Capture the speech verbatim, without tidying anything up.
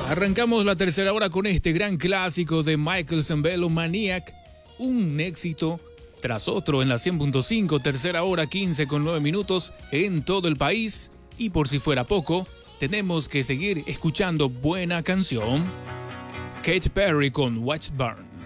Arrancamos la tercera hora con este gran clásico de Michael Sembello, Maniac, un éxito tras otro en la cien punto cinco, tercera hora quince con nueve minutos en todo el país. Y por si fuera poco, tenemos que seguir escuchando buena canción. Katy Perry con Watch Burn.